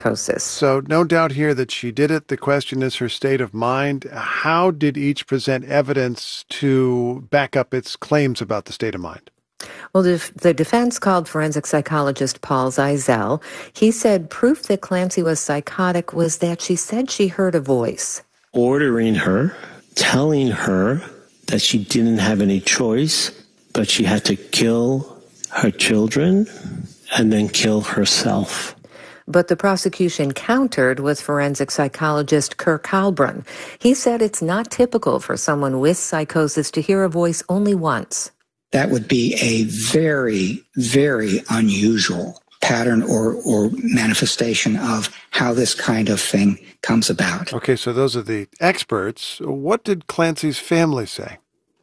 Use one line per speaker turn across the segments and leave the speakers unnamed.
psychosis.
So no doubt here that she did it. The question is her state of mind. How did each present evidence to back up its claims about the state of mind?
Well, the defense called forensic psychologist Paul Zeisel. He said proof that Clancy was psychotic was that she said she heard a voice
ordering her, telling her that she didn't have any choice, but she had to kill her children and then kill herself.
But the prosecution countered with forensic psychologist Kirk Halbrun. He said it's not typical for someone with psychosis to hear a voice only once.
That would be a very, very unusual pattern or manifestation of how this kind of thing comes about.
Okay, so those are the experts. What did Clancy's family say?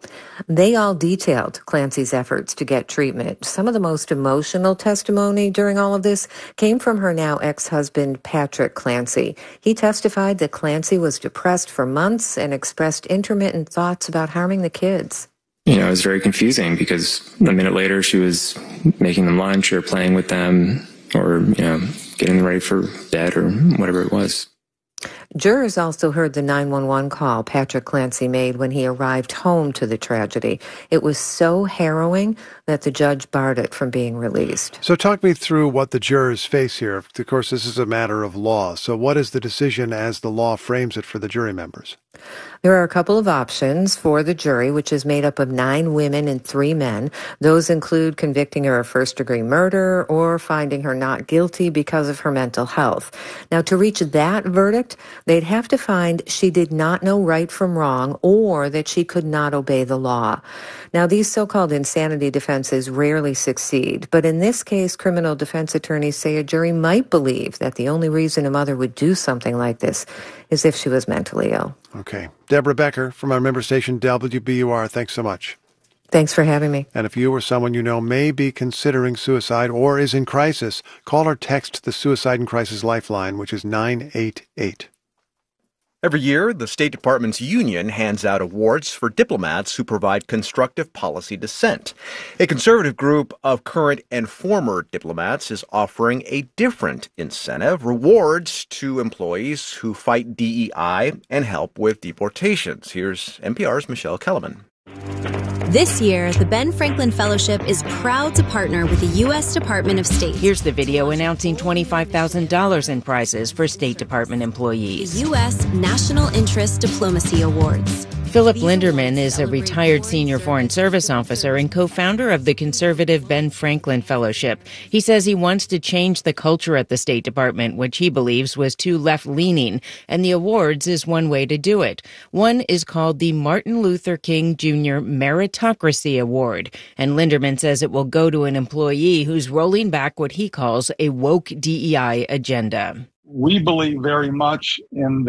They all detailed Clancy's efforts to get treatment. Some of the most emotional testimony during all of this came from her now ex-husband, Patrick Clancy. He testified that Clancy was depressed for months and expressed intermittent thoughts about harming the kids.
It was very confusing because a minute later she was making them lunch or playing with them or, getting them ready for bed or whatever it was.
Jurors also heard the 911 call Patrick Clancy made when he arrived home to the tragedy. It was so harrowing that the judge barred it from being released.
So talk me through what the jurors face here. Of course, this is a matter of law. So what is the decision as the law frames it for the jury members?
There are a couple of options for the jury, which is made up of 9 women and 3 men. Those include convicting her of first-degree murder or finding her not guilty because of her mental health. Now, to reach that verdict, they'd have to find she did not know right from wrong or that she could not obey the law. Now, these so-called insanity defenses rarely succeed, but in this case, criminal defense attorneys say a jury might believe that the only reason a mother would do something like this is if she was mentally ill.
Okay. Deborah Becker from our member station WBUR, thanks so much.
Thanks for having me.
And if you or someone you know may be considering suicide or is in crisis, call or text the Suicide and Crisis Lifeline, which is 988.
Every year, the State Department's union hands out awards for diplomats who provide constructive policy dissent. A conservative group of current and former diplomats is offering a different incentive, rewards to employees who fight DEI and help with deportations. Here's NPR's Michelle Kellerman.
This year, the Ben Franklin Fellowship is proud to partner with the U.S. Department of State.
Here's the video announcing $25,000 in prizes for State Department employees.
The U.S. National Interest Diplomacy Awards.
Philip Linderman is a retired senior Foreign Service officer and co-founder of the conservative Ben Franklin Fellowship. He says he wants to change the culture at the State Department, which he believes was too left-leaning, and the awards is one way to do it. One is called the Martin Luther King Jr. Meritocracy Award, and Linderman says it will go to an employee who's rolling back what he calls a woke DEI agenda.
We believe very much in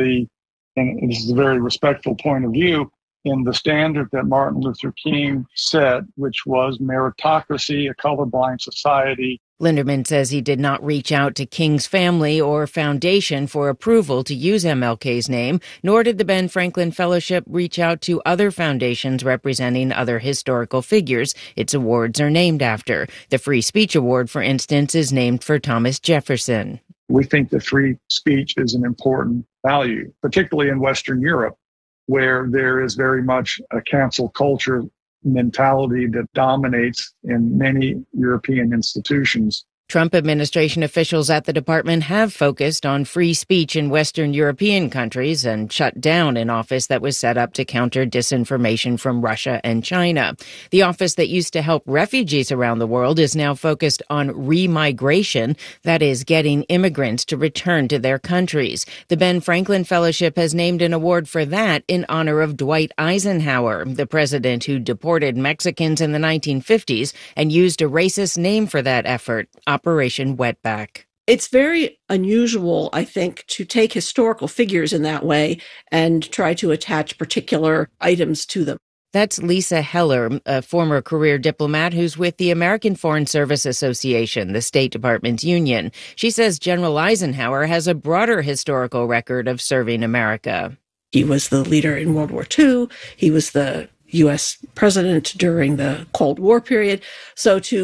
and this is a very respectful point of view, in the standard that Martin Luther King set, which was meritocracy, a colorblind society.
Linderman says he did not reach out to King's family or foundation for approval to use MLK's name, nor did the Ben Franklin Fellowship reach out to other foundations representing other historical figures its awards are named after. The Free Speech Award, for instance, is named for Thomas Jefferson.
We think that free speech is an important value, particularly in Western Europe, where there is very much a cancel culture mentality that dominates in many European institutions.
Trump administration officials at the department have focused on free speech in Western European countries and shut down an office that was set up to counter disinformation from Russia and China. The office that used to help refugees around the world is now focused on remigration, that is, getting immigrants to return to their countries. The Ben Franklin Fellowship has named an award for that in honor of Dwight Eisenhower, the president who deported Mexicans in the 1950s and used a racist name for that effort, Operation Wetback.
It's very unusual, I think, to take historical figures in that way and try to attach particular items to them.
That's Lisa Heller, a former career diplomat who's with the American Foreign Service Association, the State Department's union. She says General Eisenhower has a broader historical record of serving America.
He was the leader in World War II. He was the U.S. president during the Cold War period. So to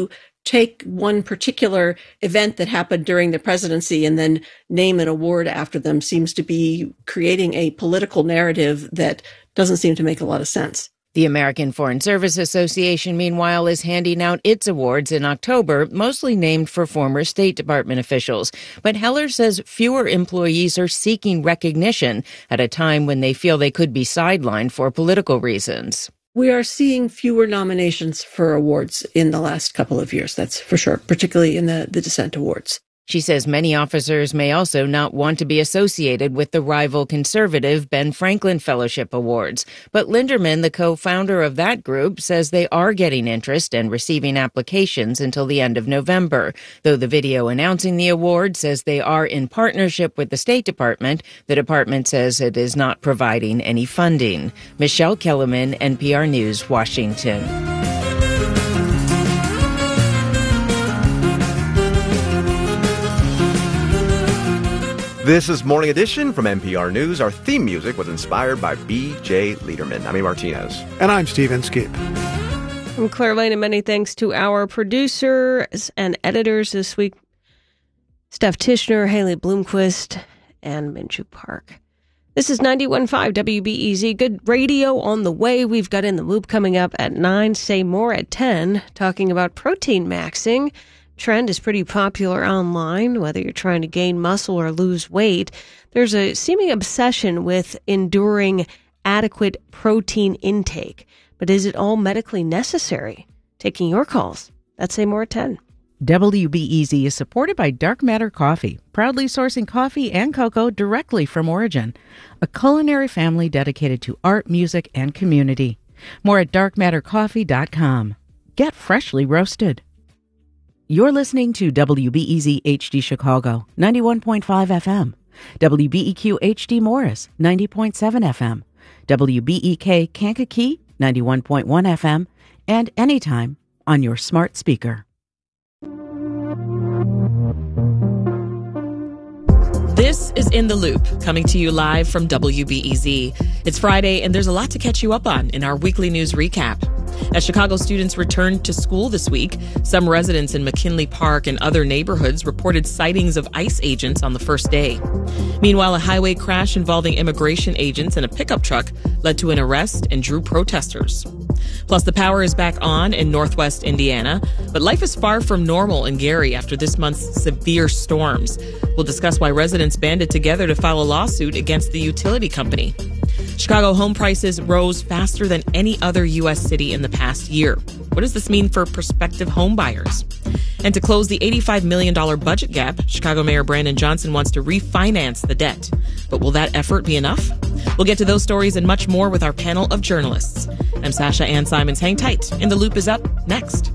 take one particular event that happened during the presidency and then name an award after them seems to be creating a political narrative that doesn't seem to make a lot of sense.
The American Foreign Service Association, meanwhile, is handing out its awards in October, mostly named for former State Department officials. But Heller says fewer employees are seeking recognition at a time when they feel they could be sidelined for political reasons.
We are seeing fewer nominations for awards in the last couple of years, that's for sure, particularly in the dissent awards.
She says many officers may also not want to be associated with the rival conservative Ben Franklin Fellowship Awards. But Linderman, the co-founder of that group, says they are getting interest and receiving applications until the end of November. Though the video announcing the award says they are in partnership with the State Department, the department says it is not providing any funding. Michelle Kellerman, NPR News, Washington.
This is Morning Edition from NPR News. Our theme music was inspired by B.J. Liederman. I'm A. Martinez.
And I'm Steve Inskeep.
I'm Claire Lane, and many thanks to our producers and editors this week, Steph Tishner, Haley Bloomquist, and Minju Park. This is 91.5 WBEZ. Good radio on the way. We've got In the Loop coming up at 9. Say more at 10, talking about protein maxing. Trend is pretty popular online, whether you're trying to gain muscle or lose weight. There's a seeming obsession with enduring adequate protein intake. But is it all medically necessary? Taking your calls. That's Say More at 10.
WBEZ is supported by Dark Matter Coffee, proudly sourcing coffee and cocoa directly from origin. A culinary family dedicated to art, music, and community. More at darkmattercoffee.com. Get freshly roasted. You're listening to WBEZ HD Chicago, 91.5 FM. WBEQ HD Morris, 90.7 FM. WBEK Kankakee, 91.1 FM. And anytime on your smart speaker.
This is In the Loop, coming to you live from WBEZ. It's Friday, and there's a lot to catch you up on in our weekly news recap. As Chicago students returned to school this week, some residents in McKinley Park and other neighborhoods reported sightings of ICE agents on the first day. Meanwhile, a highway crash involving immigration agents and a pickup truck led to an arrest and drew protesters. Plus, the power is back on in northwest Indiana, but life is far from normal in Gary after this month's severe storms. We'll discuss why residents banded together to file a lawsuit against the utility company. Chicago home prices rose faster than any other U.S. city in the past year. What does this mean for prospective home buyers? And to close the $85 million budget gap, Chicago Mayor Brandon Johnson wants to refinance the debt. But will that effort be enough? We'll get to those stories and much more with our panel of journalists. I'm Sasha Ann Simons. Hang tight. In the Loop is up next.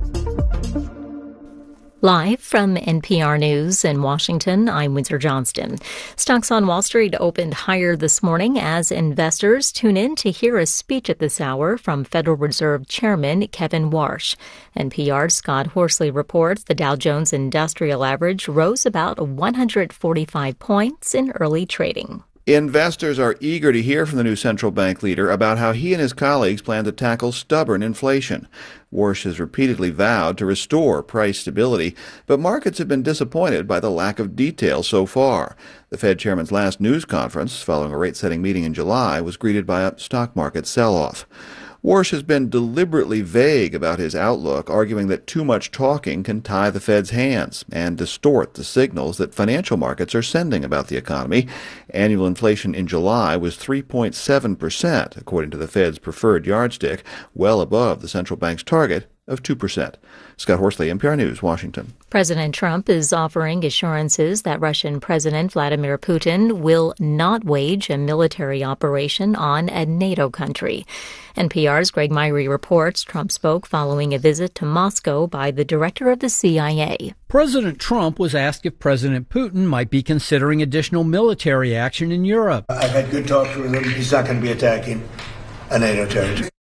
Live from NPR News in Washington, I'm Windsor Johnston. Stocks on Wall Street opened higher this morning as investors tune in to hear a speech at this hour from Federal Reserve Chairman Kevin Warsh. NPR's Scott Horsley reports the Dow Jones Industrial Average rose about 145 points in early trading.
Investors are eager to hear from the new central bank leader about how he and his colleagues plan to tackle stubborn inflation. Warsh has repeatedly vowed to restore price stability, but markets have been disappointed by the lack of detail so far. The Fed chairman's last news conference, following a rate-setting meeting in July, was greeted by a stock market sell-off. Warsh has been deliberately vague about his outlook, arguing that too much talking can tie the Fed's hands and distort the signals that financial markets are sending about the economy. Annual inflation in July was 3.7%, according to the Fed's preferred yardstick, well above the central bank's target of 2%. Scott Horsley, NPR News, Washington.
President Trump is offering assurances that Russian President Vladimir Putin will not wage a military operation on a NATO country. NPR's Greg Myrie reports Trump spoke following a visit to Moscow by the director of the CIA.
President Trump was asked if President Putin might be considering additional military action in Europe.
I've had good talks with him. He's not going to be attacking a NATO territory.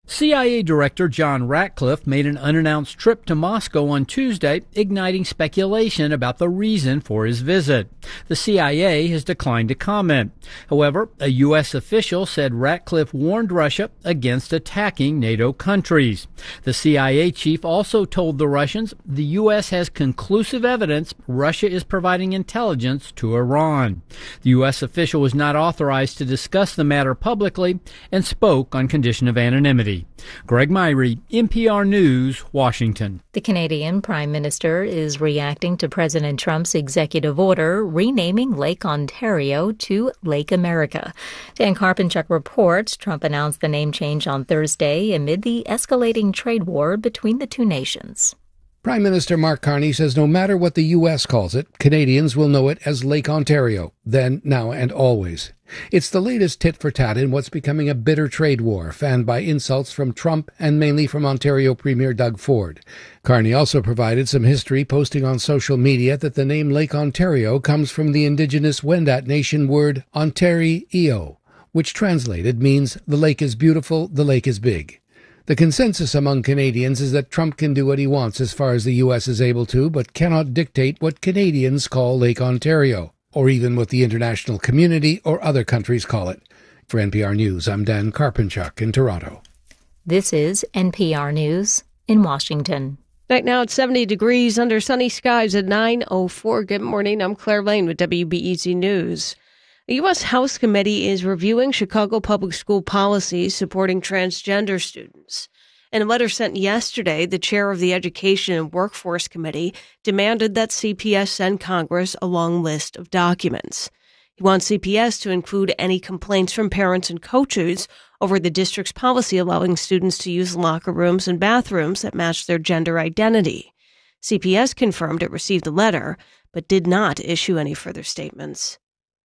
CIA Director John Ratcliffe made an unannounced trip to Moscow on Tuesday, igniting speculation about the reason for his visit. The CIA has declined to comment. However, a U.S. official said Ratcliffe warned Russia against attacking NATO countries. The CIA chief also told the Russians the U.S. has conclusive evidence Russia is providing intelligence to Iran. The U.S. official was not authorized to discuss the matter publicly and spoke on condition of anonymity. Greg Myrie, NPR News, Washington.
The Canadian Prime Minister is reacting to President Trump's executive order renaming Lake Ontario to Lake America. Dan Karpenchuk reports Trump announced the name change on Thursday amid the escalating trade war between the two nations.
Prime Minister Mark Carney says no matter what the U.S. calls it, Canadians will know it as Lake Ontario, then, now, and always. It's the latest tit-for-tat in what's becoming a bitter trade war, fanned by insults from Trump and mainly from Ontario Premier Doug Ford. Carney also provided some history, posting on social media that the name Lake Ontario comes from the indigenous Wendat Nation word Ontario, which translated means the lake is beautiful, the lake is big. The consensus among Canadians is that Trump can do what he wants as far as the U.S. is able to, but cannot dictate what Canadians call Lake Ontario, or even what the international community or other countries call it. For NPR News, I'm Dan Karpenchuk in Toronto.
This is NPR News in Washington.
Right now it's 70 degrees under sunny skies at 9:04. Good morning. I'm Claire Lane with WBEZ News. A U.S. House committee is reviewing Chicago public school policies supporting transgender students. In a letter sent yesterday, the chair of the Education and Workforce Committee demanded that CPS send Congress a long list of documents. He wants CPS to include any complaints from parents and coaches over the district's policy allowing students to use locker rooms and bathrooms that match their gender identity. CPS confirmed it received the letter, but did not issue any further statements.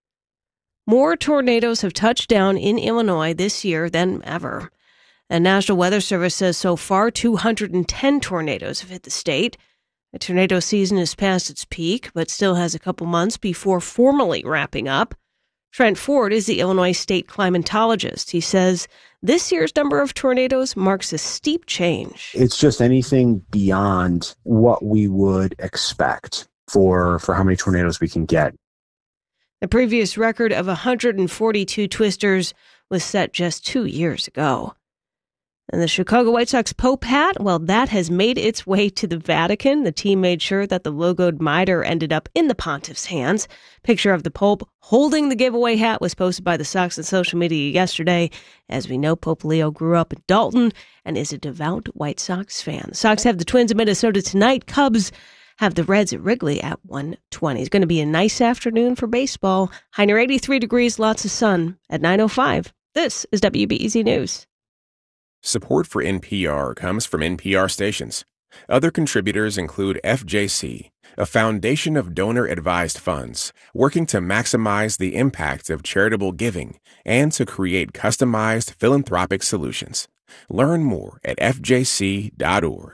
More tornadoes have touched down in Illinois this year than ever. The National Weather Service says so far 210 tornadoes have hit the state. The tornado season is past its peak, but still has a couple months before formally wrapping up. Trent Ford is the Illinois state climatologist. He says this year's number of tornadoes marks a steep change.
It's just anything beyond what we would expect for how many tornadoes we can get.
The previous record of 142 twisters was set just 2 years ago. And the Chicago White Sox Pope hat, well, that has made its way to the Vatican. The team made sure that the logoed mitre ended up in the pontiff's hands. Picture of the Pope holding the giveaway hat was posted by the Sox on social media yesterday. As we know, Pope Leo grew up in Dalton and is a devout White Sox fan. The Sox have the Twins in Minnesota tonight. Cubs have the Reds at Wrigley at 1:20. It's going to be a nice afternoon for baseball. High near 83 degrees, lots of sun at 9:05. This is WBEZ News.
Support for NPR comes from NPR stations. Other contributors include FJC, a foundation of donor-advised funds working to maximize the impact of charitable giving and to create customized philanthropic solutions. Learn more at fjc.org.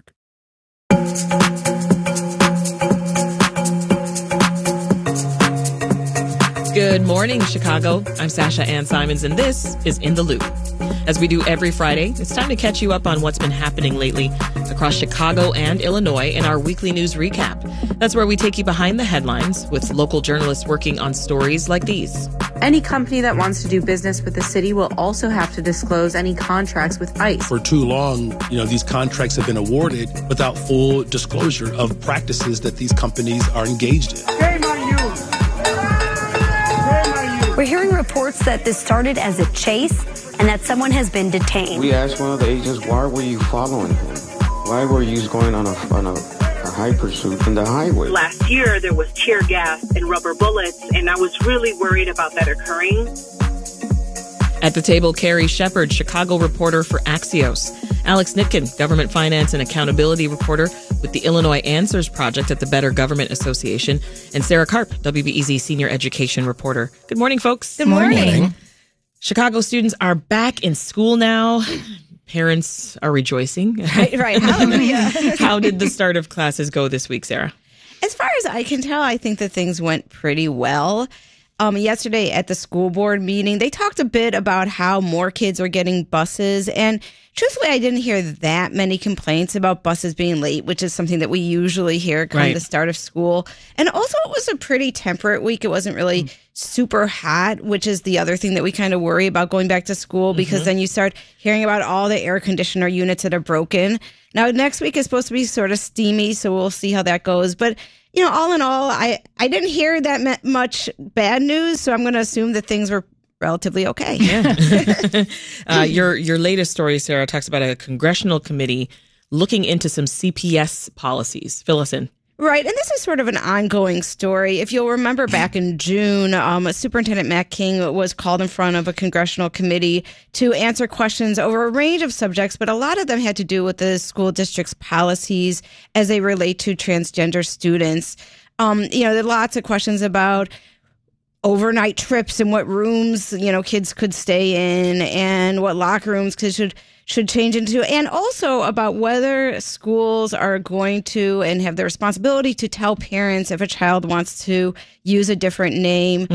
Good morning, Chicago. I'm Sasha Ann Simons, and this is In the Loop. As we do every Friday, it's time to catch you up on what's been happening lately across Chicago and Illinois in our weekly news recap. That's where we take you behind the headlines with local journalists working on stories like these.
Any company that wants to do business with the city will also have to disclose any contracts with ICE.
For too long, these contracts have been awarded without full disclosure of practices that these companies are engaged in.
Shame on you. We're hearing reports that this started as a chase and that someone has been detained.
We asked one of the agents, why were you following him? Why were you going on a high pursuit in the highway?
Last year, there was tear gas and rubber bullets, and I was really worried about that occurring.
At the table, Carrie Shepard, Chicago reporter for Axios. Alex Nitkin, government finance and accountability reporter with the Illinois Answers Project at the Better Government Association. And Sarah Karp, WBEZ senior education reporter. Good morning, folks.
Good morning.
Chicago students are back in school now. Parents are rejoicing.
Right. Hallelujah.
How did the start of classes go this week, Sarah?
As far as I can tell, I think that things went pretty well. Yesterday at the school board meeting, they talked a bit about how more kids are getting buses, and truthfully, I didn't hear that many complaints about buses being late, which is something that we usually hear come the start of school. And also, it was a pretty temperate week. It wasn't really super hot, which is the other thing that we kind of worry about going back to school, because then you start hearing about all the air conditioner units that are broken. Now, next week is supposed to be sort of steamy, so we'll see how that goes. But, you know, all in all, I didn't hear that much bad news, so I'm going to assume that things were relatively okay.
Yeah. Your latest story, Sarah, talks about a congressional committee looking into some CPS policies. Fill us in.
Right. And this is sort of an ongoing story. If you'll remember back in June, Superintendent Matt King was called in front of a congressional committee to answer questions over a range of subjects, but a lot of them had to do with the school district's policies as they relate to transgender students. There are lots of questions about overnight trips and what rooms, kids could stay in and what locker rooms should change into, and also about whether schools are going to and have the responsibility to tell parents if a child wants to use a different name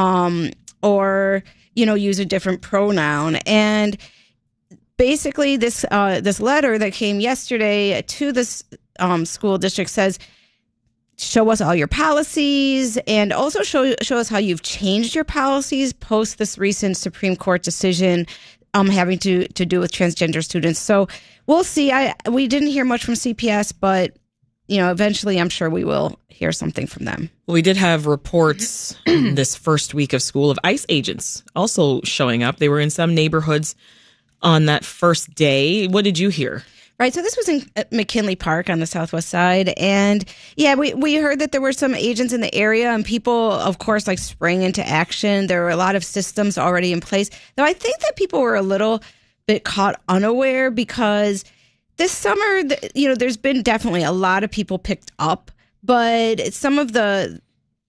or, use a different pronoun. And basically this letter that came yesterday to this school district says, show us all your policies and also show us how you've changed your policies post this recent Supreme Court decision having to do with transgender students. So we'll see. We didn't hear much from CPS, but eventually I'm sure we will hear something from them.
We did have reports this first week of school of ICE agents also showing up. They were in some neighborhoods on that first day. What did you hear?
Right. So this was in McKinley Park on the southwest side. And we heard that there were some agents in the area and people, of course, sprang into action. There were a lot of systems already in place. Though I think that people were a little bit caught unaware because this summer, there's been definitely a lot of people picked up, but some of the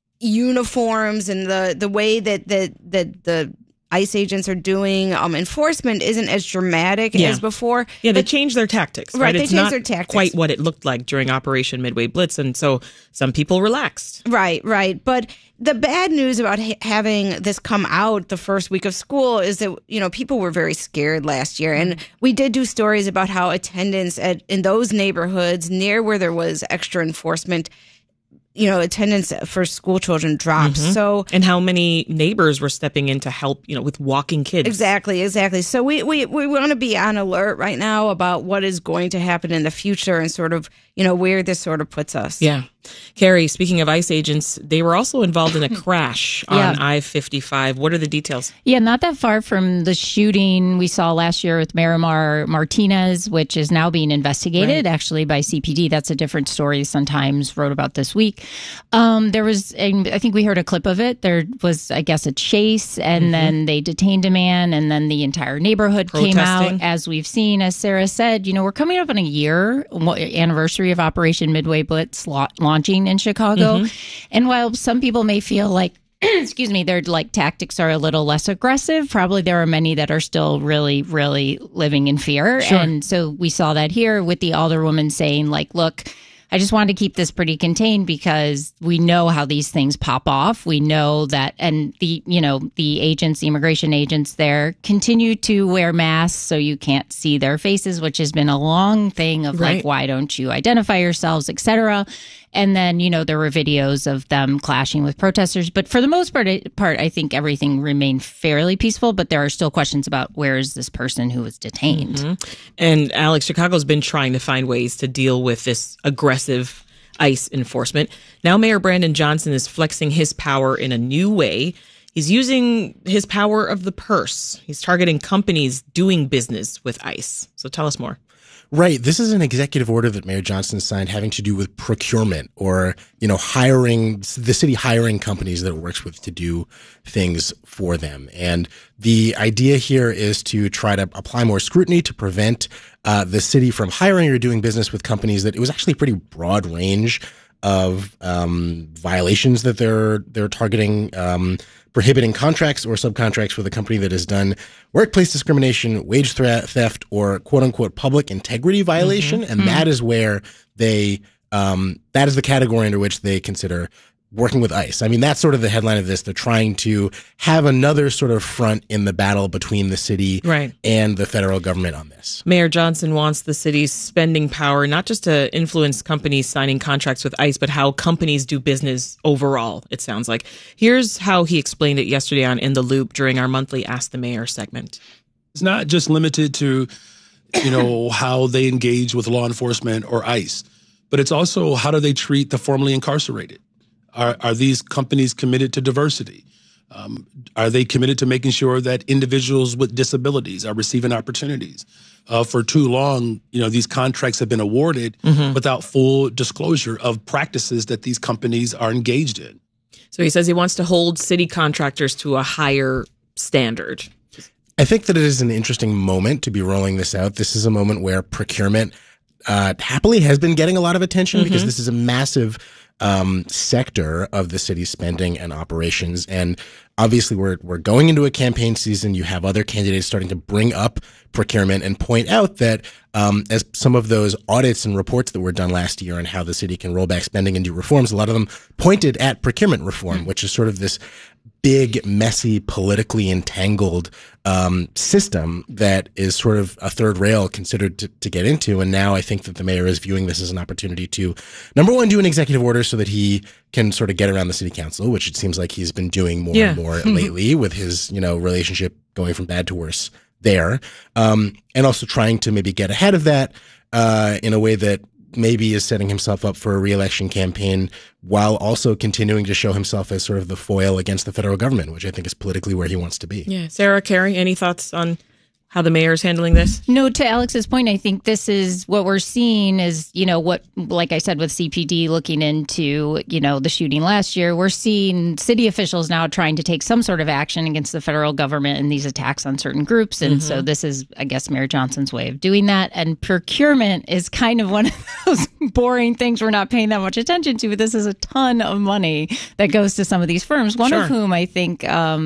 uniforms and the way that the ICE agents are doing enforcement isn't as dramatic as before.
Yeah, they changed their tactics. Right,
they changed their tactics.
Quite what it looked like during Operation Midway Blitz, and so some people relaxed.
Right. But the bad news about having this come out the first week of school is that, people were very scared last year. And we did do stories about how attendance in those neighborhoods near where there was extra enforcement, attendance for school children dropped. So,
and how many neighbors were stepping in to help, with walking kids.
Exactly. So we want to be on alert right now about what is going to happen in the future and sort of, where this sort of puts us.
Yeah. Carrie, speaking of ICE agents, they were also involved in a crash on I-55. What are the details?
Yeah, not that far from the shooting we saw last year with Miramar Martinez, which is now being investigated actually by CPD. That's a different story Sun Times wrote about this week. There was, I think we heard a clip of it. There was, I guess, a chase, and then they detained a man, and then the entire neighborhood came out. As we've seen, as Sarah said, we're coming up on a year anniversary of Operation Midway Blitz launching in Chicago. And while some people may feel like, excuse me, their tactics are a little less aggressive, probably there are many that are still really, really living in fear. Sure. And so we saw that here with the alderwoman saying, look, I just wanted to keep this pretty contained because we know how these things pop off. We know that, and the agents, the immigration agents there continue to wear masks so you can't see their faces, which has been a long thing of why don't you identify yourselves, etc. And then, there were videos of them clashing with protesters. But for the most part, I think everything remained fairly peaceful. But there are still questions about where is this person who was detained.
And Alex, Chicago's been trying to find ways to deal with this aggressive ICE enforcement. Now Mayor Brandon Johnson is flexing his power in a new way. He's using his power of the purse. He's targeting companies doing business with ICE. So tell us more.
Right. This is an executive order that Mayor Johnson signed having to do with procurement or, hiring the city hiring companies that it works with to do things for them. And the idea here is to try to apply more scrutiny to prevent the city from hiring or doing business with companies that it was actually a pretty broad range of violations that they're targeting, prohibiting contracts or subcontracts with a company that has done workplace discrimination, wage theft, or quote unquote public integrity violation. And that is where that is the category under which they consider working with ICE. I mean, that's sort of the headline of this. They're trying to have another sort of front in the battle between the city and the federal government on this.
Mayor Johnson wants the city's spending power not just to influence companies signing contracts with ICE, but how companies do business overall, it sounds like. Here's how he explained it yesterday on In the Loop during our monthly Ask the Mayor segment.
It's not just limited to, how they engage with law enforcement or ICE, but it's also how do they treat the formerly incarcerated? Are these companies committed to diversity? Are they committed to making sure that individuals with disabilities are receiving opportunities? For too long, these contracts have been awarded without full disclosure of practices that these companies are engaged in.
So he says he wants to hold city contractors to a higher standard.
I think that it is an interesting moment to be rolling this out. This is a moment where procurement happily has been getting a lot of attention because this is a massive sector of the city's spending and operations. And obviously we're going into a campaign season. You have other candidates starting to bring up procurement and point out that as some of those audits and reports that were done last year on how the city can roll back spending and do reforms, a lot of them pointed at procurement reform, which is sort of this big, messy, politically entangled system that is sort of a third rail considered to get into. And now I think that the mayor is viewing this as an opportunity to, number one, do an executive order so that he can sort of get around the city council, which it seems like he's been doing more and more lately with his, relationship going from bad to worse there. And also trying to maybe get ahead of that in a way that maybe is setting himself up for a re-election campaign while also continuing to show himself as sort of the foil against the federal government, which I think is politically where he wants to be.
Yeah. Sarah, Carrie, any thoughts on how the mayor is handling this?
No, to Alex's point, I think this is what we're seeing is, what, like I said, with CPD looking into, the shooting last year, we're seeing city officials now trying to take some sort of action against the federal government and these attacks on certain groups. And so this is, I guess, Mayor Johnson's way of doing that. And procurement is kind of one of those boring things we're not paying that much attention to. But this is a ton of money that goes to some of these firms, one of whom I think,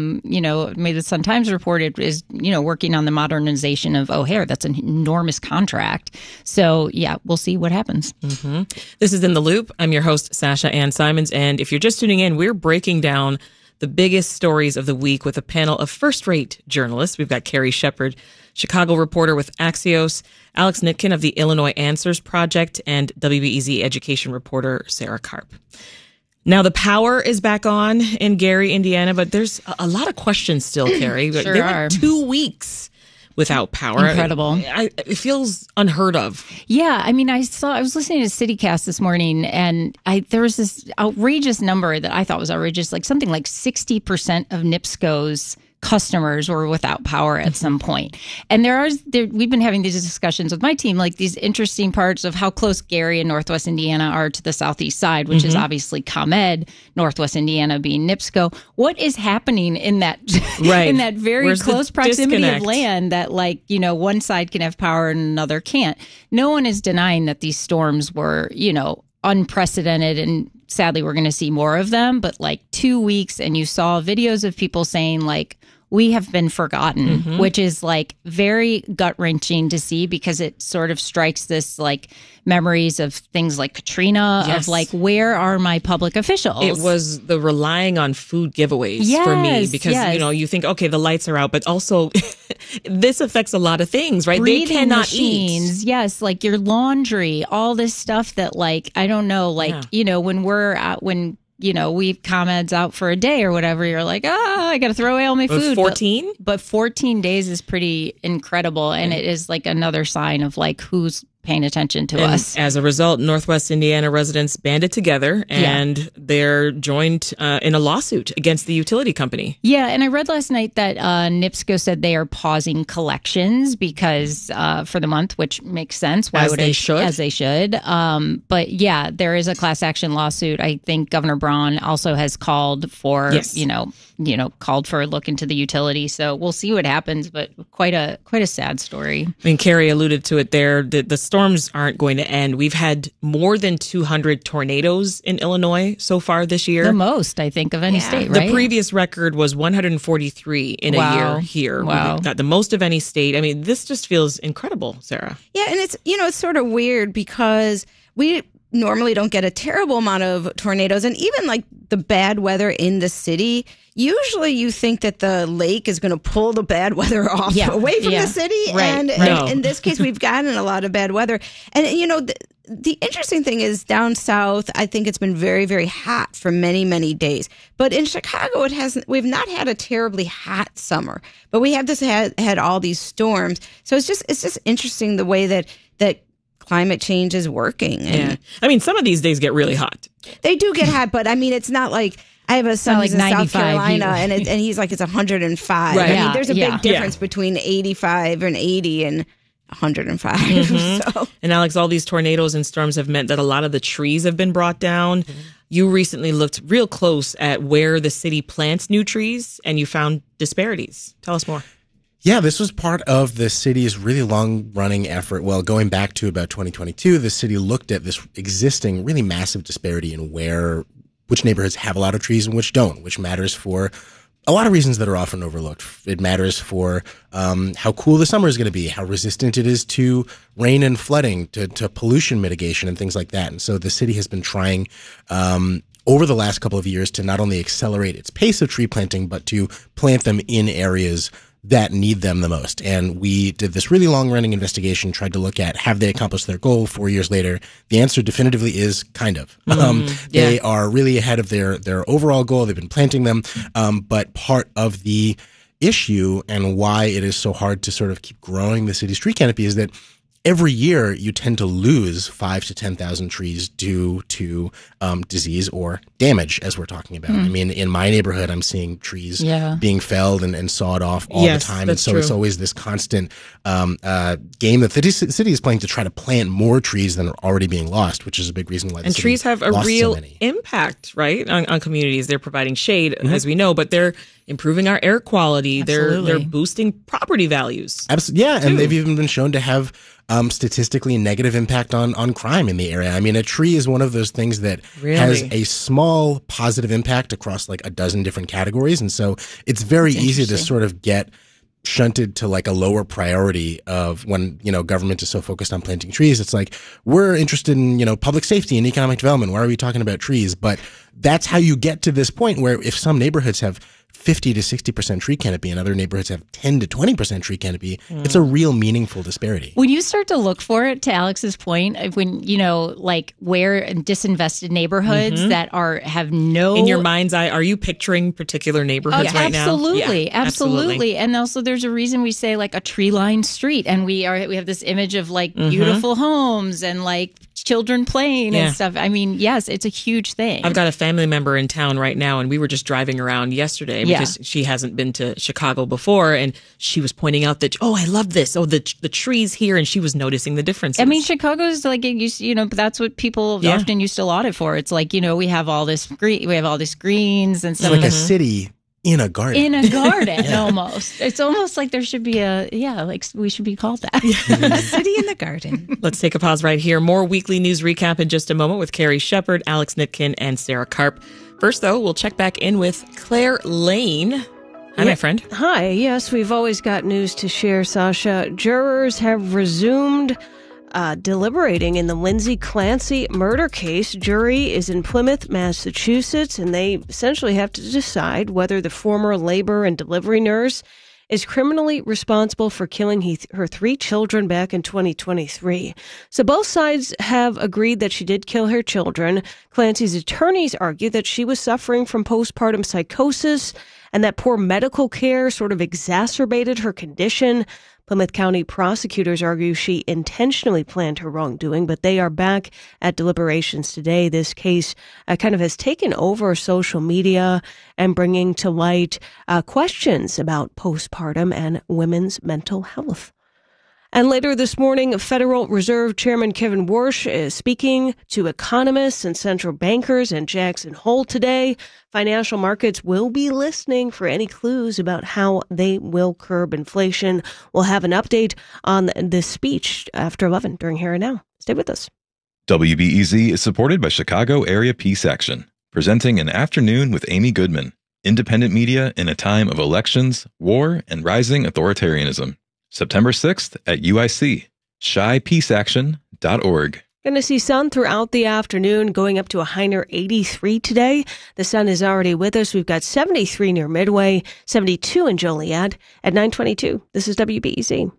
maybe the Sun-Times reported is, working on the modernization of O'Hare. That's an enormous contract. So, yeah, we'll see what happens.
This is In the Loop. I'm your host, Sasha Ann Simons. And if you're just tuning in, we're breaking down the biggest stories of the week with a panel of first-rate journalists. We've got Carrie Shepard, Chicago reporter with Axios, Alex Nitkin of the Illinois Answers Project, and WBEZ education reporter Sarah Karp. Now, the power is back on in Gary, Indiana, but there's a lot of questions still, Carrie.
Sure
they
are.
went 2 weeks without power.
Incredible.
It feels unheard of.
Yeah. I mean, I was listening to CityCast this morning and there was this outrageous number that I thought was outrageous, like something like 60% of NIPSCO's customers were without power at some point. And we've been having these discussions with my team, like these interesting parts of how close Gary and Northwest Indiana are to the southeast side, which is obviously ComEd, Northwest Indiana being NIPSCO. What is happening in that in that very
Where's
close proximity of land that one side can have power and another can't? No one is denying that these storms were, unprecedented, and sadly we're going to see more of them, but 2 weeks and you saw videos of people saying we have been forgotten, which is very gut-wrenching to see because it sort of strikes this memories of things like Katrina, of where are my public officials?
It was the relying on food giveaways for me because, you think, okay, the lights are out, but also this affects a lot of things, right?
Breathing
they cannot
machines,
eat.
Yes, your laundry, all this stuff that I don't know, when we're out, when we ComEd's out for a day or whatever, you're like, I got to throw away all my food.
14?
But 14 days is pretty incredible. And it is another sign of who's paying attention to us.
As a result, Northwest Indiana residents banded together and they're joined in a lawsuit against the utility company.
Yeah, and I read last night that NIPSCO said they are pausing collections because for the month, which makes sense. Why
as
would
they
it?
should.
As they should. But yeah, there is a class action lawsuit. I think Governor Braun also has called for, called for a look into the utility. So we'll see what happens, but quite a sad story.
I mean, Carrie alluded to it there. The storms aren't going to end. We've had more than 200 tornadoes in Illinois so far this year.
The most, I think, of any state, right?
The previous record was 143 in a year here.
Wow.
We've got the most of any state. I mean, this just feels incredible, Sarah.
Yeah, and it's, it's sort of weird because normally don't get a terrible amount of tornadoes, and even like the bad weather in the city, usually you think that the lake is going to pull the bad weather off away from the city.
Right.
And in this case, we've gotten a lot of bad weather. And, you know, the interesting thing is down south, I think it's been very, very hot for many, many days. But in Chicago, we've not had a terribly hot summer, but we have had all these storms. So it's just interesting the way that climate change is working. And
I mean, some of these days get really hot.
They do get hot, but I mean, it's not like I have a son who's in South Carolina, and he's like, it's 105.
Right.
I mean, there's a big difference between 85 and 80 and 105. So.
And Alex, all these tornadoes and storms have meant that a lot of the trees have been brought down. You recently looked real close at where the city plants new trees, and you found disparities. Tell us more.
Yeah, this was part of the city's really long-running effort. Well, going back to about 2022, the city looked at this existing really massive disparity in which neighborhoods have a lot of trees and which don't, which matters for a lot of reasons that are often overlooked. It matters for how cool the summer is going to be, how resistant it is to rain and flooding, to pollution mitigation and things like that. And so the city has been trying over the last couple of years to not only accelerate its pace of tree planting, but to plant them in areas that need them the most. And we did this really long-running investigation, tried to look at, have they accomplished their goal 4 years later? The answer definitively is kind of. They are really ahead of their overall goal. They've been planting them. But part of the issue and why it is so hard to sort of keep growing the city's tree canopy is that every year you tend to lose 5,000 to 10,000 trees due to disease or damage, as we're talking about. I mean, in my neighborhood, I'm seeing trees being felled and sawed off all the time. And so it's always this constant game that the city is playing to try to plant more trees than are already being lost, which is a big reason why the city
trees have a
lost
real
so many.
impact, right, on communities. They're providing shade, as we know, but they're improving our air quality. They're boosting property values.
Absolutely. Yeah, and they've even been shown to have statistically negative impact on crime in the area. I mean, a tree is one of those things that has a small positive impact across like a dozen different categories. And so it's very easy to sort of get shunted to like a lower priority of when, you know, government is so focused on planting trees. It's like, we're interested in, you know, public safety and economic development. Why are we talking about trees? But that's how you get to this point where if some neighborhoods have 50 to 60% tree canopy and other neighborhoods have 10 to 20% tree canopy, it's a real meaningful disparity.
When you start to look for it, to Alex's point, when, you know, like where disinvested neighborhoods that have no...
In your mind's eye, are you picturing particular neighborhoods right now?
Absolutely. And also there's a reason we say like a tree-lined street, and we have this image of like beautiful homes and like children playing and stuff. I mean, yes, it's a huge thing.
I've got a family member in town right now, and we were just driving around yesterday because she hasn't been to Chicago before, and she was pointing out that, I love this. Oh, the trees here, and she was noticing the differences.
I mean, Chicago's like, you know, that's what people often used to laud it for. It's like, you know, we have all this greens and stuff.
It's like a city in a garden.
In a garden, almost. It's almost like there should be like we should be called that.
City in the garden.
Let's take a pause right here. More weekly news recap in just a moment with Carrie Shepard, Alex Nitkin, and Sarah Karp. First, though, we'll check back in with Claire Lane. Hi, my friend.
Hi. Yes, we've always got news to share, Sasha. Jurors have resumed deliberating in the Lindsay Clancy murder case. Jury is in Plymouth, Massachusetts, and they essentially have to decide whether the former labor and delivery nurse is criminally responsible for killing her 3 children back in 2023. So both sides have agreed that she did kill her children. Clancy's attorneys argue that she was suffering from postpartum psychosis and that poor medical care sort of exacerbated her condition. Plymouth County prosecutors argue she intentionally planned her wrongdoing, but they are back at deliberations today. This case kind of has taken over social media and bringing to light questions about postpartum and women's mental health. And later this morning, Federal Reserve Chairman Kevin Warsh is speaking to economists and central bankers in Jackson Hole today. Financial markets will be listening for any clues about how they will curb inflation. We'll have an update on this speech after 11 during Here and Now. Stay with us.
WBEZ is supported by Chicago Area Peace Action, presenting An Afternoon with Amy Goodman, independent media in a time of elections, war, and rising authoritarianism. September 6th at UIC, shypeaceaction.org.
Going to see sun throughout the afternoon, going up to a high near 83 today. The sun is already with us. We've got 73 near Midway, 72 in Joliet at 9:22. This is WBEZ.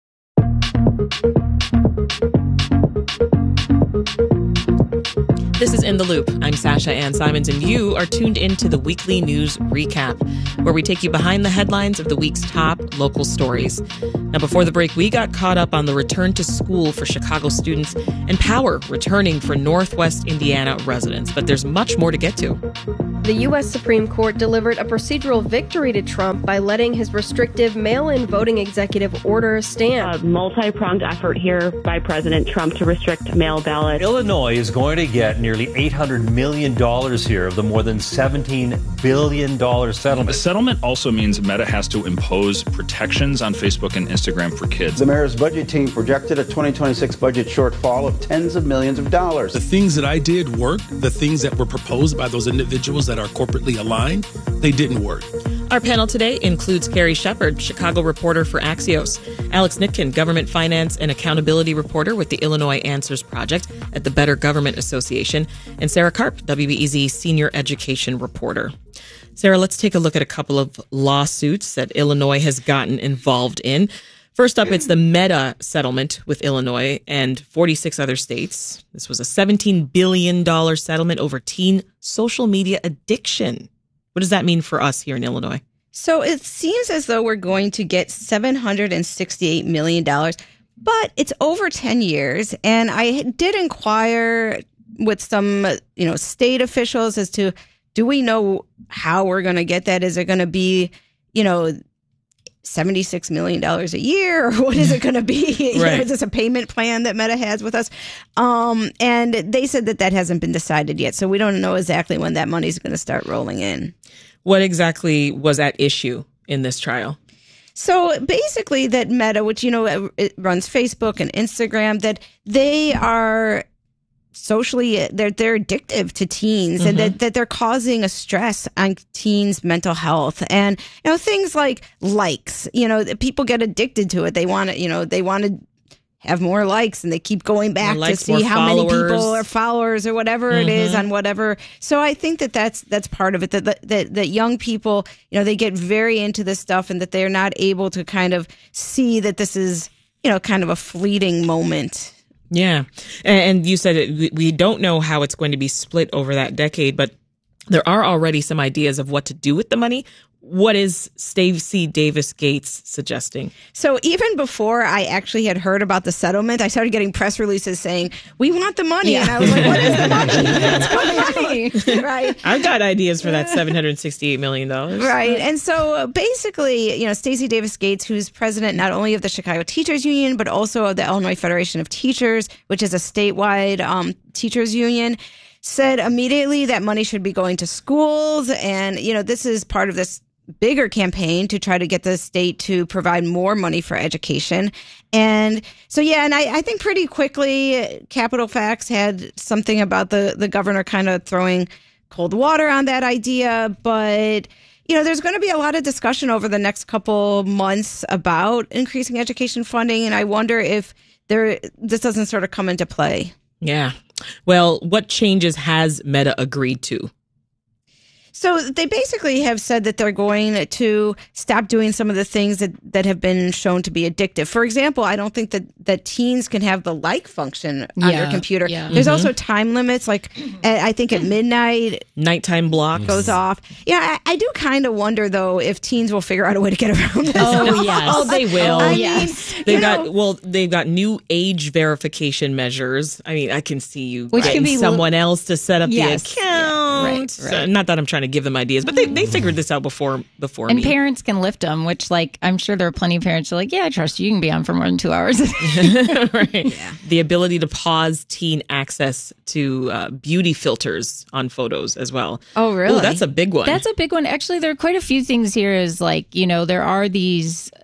This is In the Loop. I'm Sasha Ann Simons, and you are tuned into the weekly news recap, where we take you behind the headlines of the week's top local stories. Now, before the break, we got caught up on the return to school for Chicago students and power returning for Northwest Indiana residents. But there's much more to get to.
The U.S. Supreme Court delivered a procedural victory to Trump by letting his restrictive mail-in voting executive order stand.
A multi-pronged effort here by President Trump to restrict mail ballots.
Illinois is going to get nearly $800 million here of the more than $17 billion settlement.
A settlement also means Meta has to impose protections on Facebook and Instagram for kids.
The mayor's budget team projected a 2026 budget shortfall of tens of millions of dollars.
The things that I did worked. The things that were proposed by those individuals that are corporately aligned, they didn't work.
Our panel today includes Carrie Shepard, Chicago reporter for Axios, Alex Nitkin, government finance and accountability reporter with the Illinois Answers Project at the Better Government Association, and Sarah Karp, WBEZ senior education reporter. Sarah, let's take a look at a couple of lawsuits that Illinois has gotten involved in. First up, it's the Meta settlement with Illinois and 46 other states. This was a $17 billion settlement over teen social media addiction. What does that mean for us here in Illinois?
So it seems as though we're going to get $768 million, but it's over 10 years. And I did inquire with some, state officials as to, do we know how we're going to get that? Is it going to be, $76 million a year, or what is it going to be?
Right.
Is this a payment plan that Meta has with us? And they said that hasn't been decided yet. So we don't know exactly when that money is going to start rolling in.
What exactly was at issue in this trial?
So basically that Meta, which, it runs Facebook and Instagram, that they are socially, they're addictive to teens, and that they're causing a stress on teens' mental health. And, things like likes, people get addicted to it. They want to, they want to have more likes, and they keep going back to see how many people are followers or whatever it is on whatever. So I think that's part of it, that young people, they get very into this stuff, and that they're not able to kind of see that this is, kind of a fleeting moment.
Yeah. And you said we don't know how it's going to be split over that decade, but there are already some ideas of what to do with the money. What is Stacey Davis Gates suggesting?
So even before I actually had heard about the settlement, I started getting press releases saying, we want the money. Yeah. And I was like, what is the money? It's money. Right.
I've got ideas for that $768 million.
Right. And so basically, Stacey Davis Gates, who's president not only of the Chicago Teachers Union, but also of the Illinois Federation of Teachers, which is a statewide teachers union, said immediately that money should be going to schools. And, this is part of this bigger campaign to try to get the state to provide more money for education. And so, and I think pretty quickly, Capitol Facts had something about the governor kind of throwing cold water on that idea. But, there's going to be a lot of discussion over the next couple months about increasing education funding. And I wonder if this doesn't sort of come into play.
Yeah. Well, what changes has Meta agreed to?
So they basically have said that they're going to stop doing some of the things that have been shown to be addictive. For example, I don't think that teens can have the like function on their computer. Yeah. There's also time limits, like I think at midnight.
Nighttime block
goes off. Yeah, I do kind of wonder, though, if teens will figure out a way to get around this.
Oh, yes. Oh, they will.
Yes.
They've got new age verification measures. I mean, I can see you getting someone else to set up the account.
Yeah. Right.
So, not that I'm trying to give them ideas, but they figured this out before
and
me.
Parents can lift them, which, I'm sure there are plenty of parents who are like, yeah, I trust you. You can be on for more than 2 hours.
Right. Yeah. The ability to pause teen access to beauty filters on photos as well.
Oh, really?
Ooh, that's a big one.
That's a big one. Actually, there are quite a few things here. Is there are these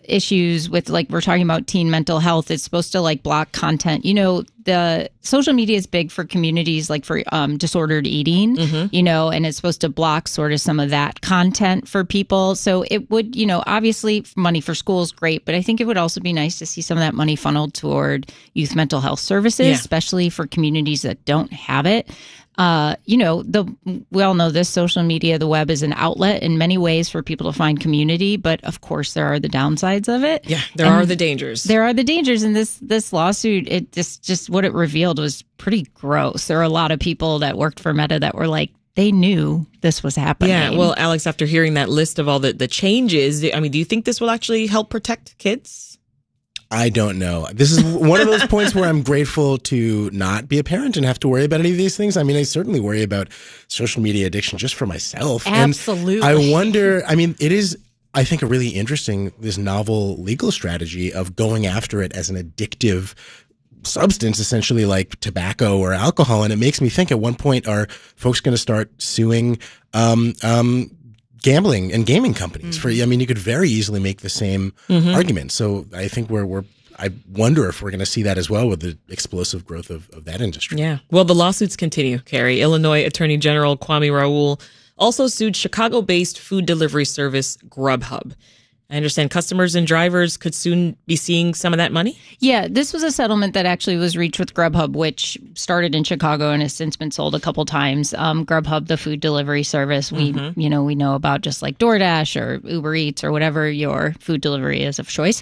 issues with, like, we're talking about teen mental health. It's supposed to like block content. You know, the social media is big for communities like for disordered eating, you know, and it's supposed to block sort of some of that content for people. So it would, you know, obviously money for schools, great, but I think it would also be nice to see some of that money funneled toward youth mental health services, especially for communities that don't have it. You know, we all know this, social media, the web is an outlet in many ways for people to find community, but of course there are the downsides of it.
Yeah, there are the dangers.
There are the dangers, and this lawsuit, it just what it revealed was pretty gross. There are a lot of people that worked for Meta that were like, they knew this was happening.
Yeah, well, Alex, after hearing that list of all the changes, I mean, do you think this will actually help protect kids?
I don't know. This is one of those points where I'm grateful to not be a parent and have to worry about any of these things. I mean, I certainly worry about social media addiction just for myself.
Absolutely.
And I wonder, I mean, it is, I think, a really interesting, this novel legal strategy of going after it as an addictive substance, essentially like tobacco or alcohol. And it makes me think, at one point, are folks going to start suing gambling and gaming companies for, I mean, you could very easily make the same argument. So I think I wonder if we're going to see that as well with the explosive growth of that industry.
Yeah. Well, the lawsuits continue, Carrie. Illinois Attorney General Kwame Raoul also sued Chicago-based food delivery service Grubhub. I understand customers and drivers could soon be seeing some of that money?
Yeah, this was a settlement that actually was reached with Grubhub, which started in Chicago and has since been sold a couple times. Grubhub, the food delivery service, we know about, just like DoorDash or Uber Eats or whatever your food delivery is of choice.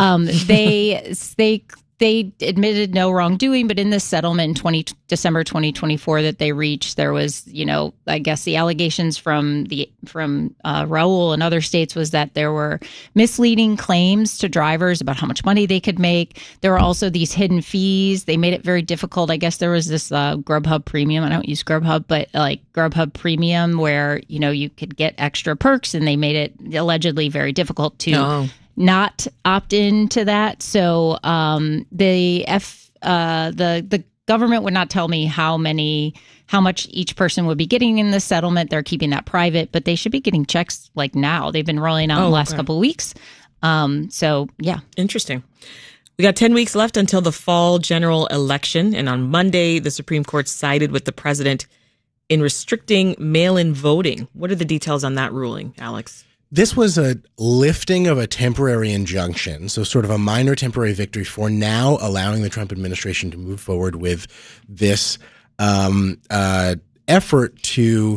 They admitted no wrongdoing, but in this settlement in December 2024 that they reached, there was, you know, I guess the allegations from Raoul and other states was that there were misleading claims to drivers about how much money they could make. There were also these hidden fees. They made it very difficult. I guess there was this Grubhub Premium. I don't use Grubhub, but like Grubhub Premium, where, you know, you could get extra perks, and they made it allegedly very difficult to not opt into that. So the government would not tell me how much each person would be getting in the settlement. They're keeping that private, but they should be getting checks like now. They've been rolling out in the last couple of weeks. So yeah.
Interesting. We got 10 weeks left until the fall general election. And on Monday, the Supreme Court sided with the president in restricting mail-in voting. What are the details on that ruling, Alex?
This was a lifting of a temporary injunction, so sort of a minor temporary victory for now allowing the Trump administration to move forward with this effort to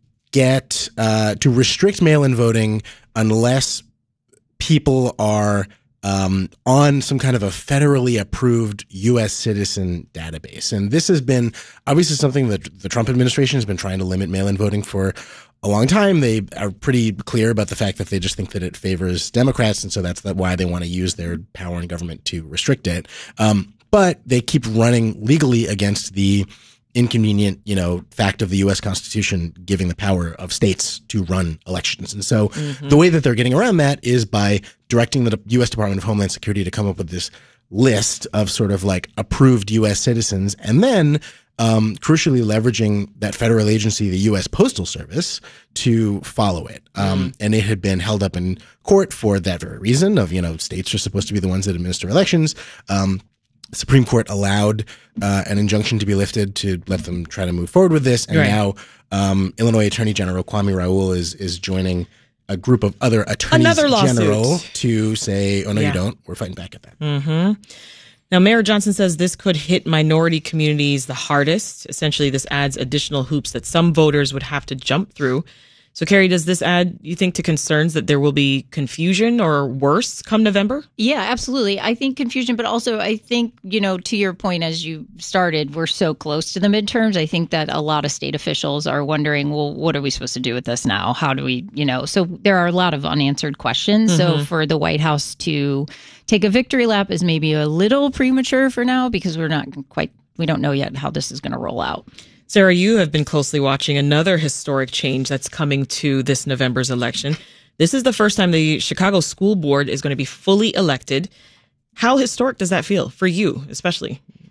restrict mail-in voting unless people are on some kind of a federally approved U.S. citizen database. And this has been obviously something that the Trump administration has been trying to limit mail-in voting for a long time. They are pretty clear about the fact that they just think that it favors Democrats, and so that's why they want to use their power in government to restrict it. But they keep running legally against the inconvenient, you know, fact of the U.S. Constitution giving the power of states to run elections. And so the way that they're getting around that is by directing the U.S. Department of Homeland Security to come up with this list of sort of like approved U.S. citizens, and then crucially leveraging that federal agency, the U.S. Postal Service, to follow it. And it had been held up in court for that very reason of, you know, states are supposed to be the ones that administer elections. The Supreme Court allowed an injunction to be lifted to let them try to move forward with this. And now Illinois Attorney General Kwame Raoul is joining a group of other attorneys general to say, oh, no, you don't. We're fighting back at that.
Now, Mayor Johnson says this could hit minority communities the hardest. Essentially, this adds additional hoops that some voters would have to jump through. So, Carrie, does this add, you think, to concerns that there will be confusion or worse come November?
Yeah, absolutely. I think confusion, but also I think, you know, to your point, as you started, we're so close to the midterms. I think that a lot of state officials are wondering, well, what are we supposed to do with this now? How do we, you know, so there are a lot of unanswered questions. So for the White House to take a victory lap is maybe a little premature for now, because we don't know yet how this is going to roll out.
Sarah, you have been closely watching another historic change that's coming to this November's election. This is the first time the Chicago School Board is going to be fully elected. How historic does that feel for you, especially?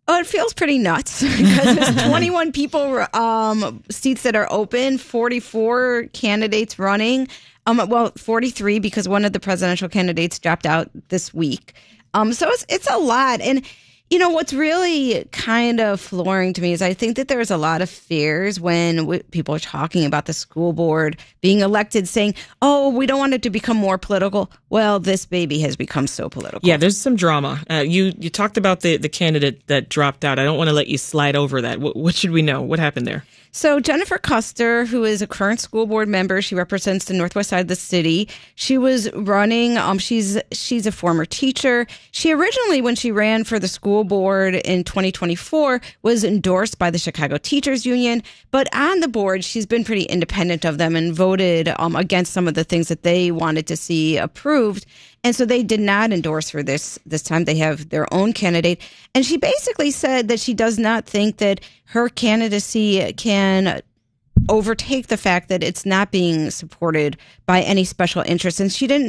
Oh, it feels pretty nuts because there's 21 people seats that are open, 44 candidates running. 43 because one of the presidential candidates dropped out this week. So it's a lot. And what's really kind of flooring to me is I think that there's a lot of fears when people are talking about the school board being elected, saying, oh, we don't want it to become more political. Well, this baby has become so political.
Yeah, there's some drama. You talked about the candidate that dropped out. I don't want to let you slide over that. What should we know? What happened there?
So Jennifer Custer, who is a current school board member, she represents the northwest side of the city. She was running. She's a former teacher. She originally, when she ran for the school board in 2024, was endorsed by the Chicago Teachers Union. But on the board, she's been pretty independent of them and voted against some of the things that they wanted to see approved. And so they did not endorse her this time. They have their own candidate. And she basically said that she does not think that her candidacy can overtake the fact that it's not being supported by any special interest. And she didn't